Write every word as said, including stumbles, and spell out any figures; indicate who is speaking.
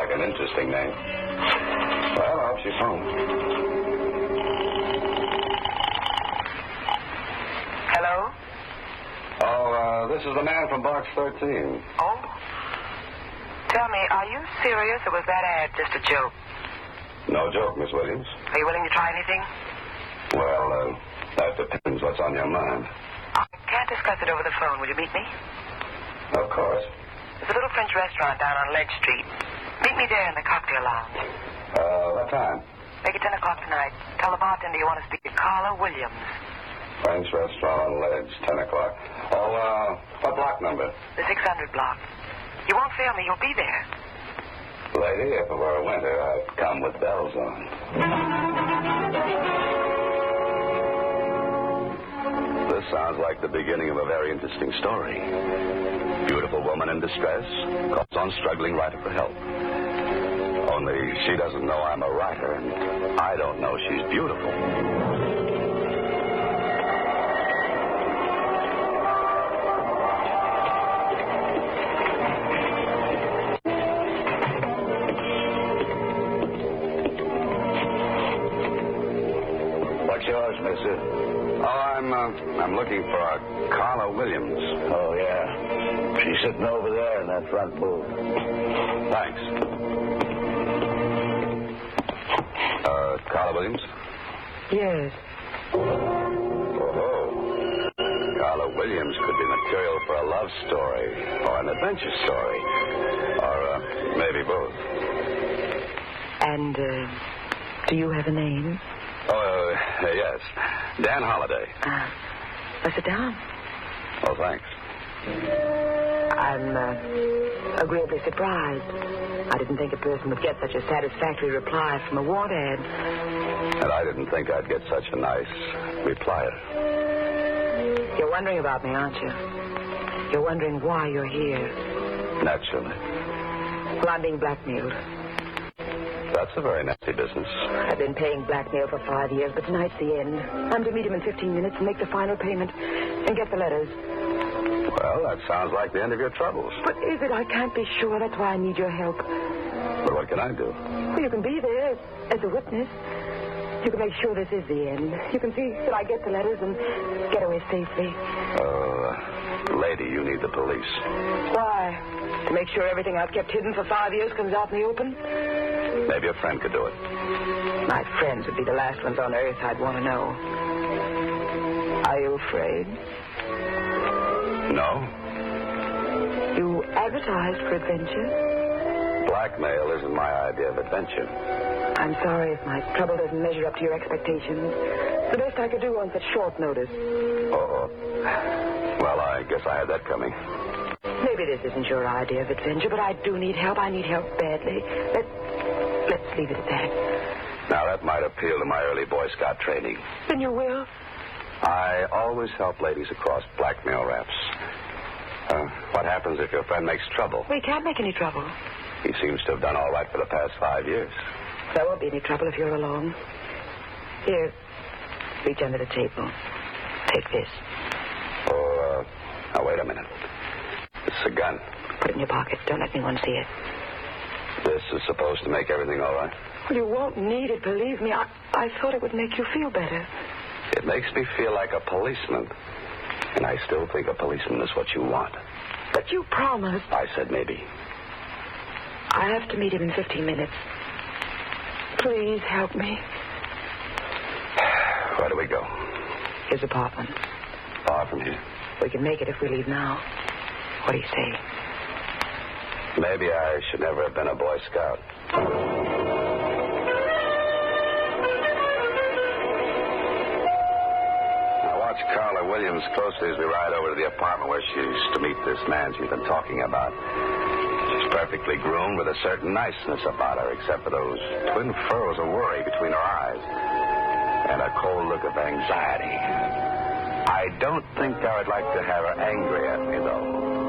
Speaker 1: like an interesting name. Well, I hope she's home.
Speaker 2: Hello?
Speaker 1: Oh, uh, this is the man from box thirteen.
Speaker 2: Oh? Tell me, are you serious or was that ad just a joke?
Speaker 1: No joke, Miss Williams.
Speaker 2: Are you willing to try anything?
Speaker 1: Well, uh, that depends what's on your mind.
Speaker 2: I can't discuss it over the phone. Will you meet me?
Speaker 1: Of course.
Speaker 2: There's a little French restaurant down on Ledge Street. Meet me there in the cocktail lounge.
Speaker 1: Uh, what time?
Speaker 2: Make it ten o'clock tonight. Tell the bartender you want to speak to Carla Williams.
Speaker 1: French restaurant on Ledge, ten o'clock. Oh, uh, what block number?
Speaker 2: The six hundred block. You won't fail me. You'll be there.
Speaker 1: Lady, if it were winter, I'd come with bells on. This sounds like the beginning of a very interesting story. Beautiful woman in distress calls on struggling writer for help. Only she doesn't know I'm a writer, and I don't know she's beautiful. Oh, I'm, uh, I'm looking for a Carla Williams.
Speaker 3: Oh, yeah. She's sitting over there in that front booth.
Speaker 1: Thanks. Uh, Carla Williams?
Speaker 2: Yes.
Speaker 1: Oh, Carla Williams could be material for a love story or an adventure story. Or, uh, maybe both.
Speaker 2: And, uh, do you have a name?
Speaker 1: Oh, uh, yes. Dan Holliday.
Speaker 2: Uh, uh, sit down.
Speaker 1: Oh, thanks.
Speaker 2: I'm uh, agreeably surprised. I didn't think a person would get such a satisfactory reply from a want ad.
Speaker 1: And I didn't think I'd get such a nice replier.
Speaker 2: You're wondering about me, aren't you? You're wondering why you're here.
Speaker 1: Naturally.
Speaker 2: Well, I'm being blackmailed.
Speaker 1: That's a very nasty business.
Speaker 2: I've been paying blackmail for five years, but tonight's the end. I'm to meet him in fifteen minutes and make the final payment and get the letters.
Speaker 1: Well, that sounds like the end of your troubles.
Speaker 2: But is it? I can't be sure. That's why I need your help.
Speaker 1: But what can I do?
Speaker 2: Well, you can be there as a witness. You can make sure this is the end. You can see that I get the letters and get away safely.
Speaker 1: Uh, lady, you need the police.
Speaker 2: Why? To make sure everything I've kept hidden for five years comes out in the open?
Speaker 1: Maybe a friend could do it.
Speaker 2: My friends would be the last ones on earth I'd want to know. Are you afraid?
Speaker 1: No.
Speaker 2: You advertised for adventure?
Speaker 1: Blackmail isn't my idea of adventure.
Speaker 2: I'm sorry if my trouble doesn't measure up to your expectations. The best I could do on such short notice.
Speaker 1: Oh. Well, I guess I had that coming.
Speaker 2: Maybe this isn't your idea of adventure, but I do need help. I need help badly. Let, let's leave it at that.
Speaker 1: Now, that might appeal to my early Boy Scout training.
Speaker 2: Then you will?
Speaker 1: I always help ladies across blackmail raps. Uh, what happens if your friend makes trouble?
Speaker 2: We can't make any trouble.
Speaker 1: He seems to have done all right for the past five years.
Speaker 2: There won't be any trouble if you're alone. Here, reach under the table. Take this.
Speaker 1: Oh, uh, now, wait a minute. It's a gun.
Speaker 2: Put it in your pocket. Don't let anyone see it.
Speaker 1: This is supposed to make everything all right?
Speaker 2: Well, you won't need it, believe me. I, I thought it would make you feel better.
Speaker 1: It makes me feel like a policeman. And I still think a policeman is what you want.
Speaker 2: But you promised.
Speaker 1: I said maybe.
Speaker 2: I have to meet him in fifteen minutes. Please help me.
Speaker 1: Where do we go?
Speaker 2: His apartment.
Speaker 1: Far from here.
Speaker 2: We can make it if we leave now. What do you say?
Speaker 1: Maybe I should never have been a Boy Scout. Now watch Carla Williams closely as we ride over to the apartment where she's to meet this man she's been talking about. She's perfectly groomed with a certain niceness about her, except for those twin furrows of worry between her eyes and a cold look of anxiety. I don't think I would like to have her angry at me, though.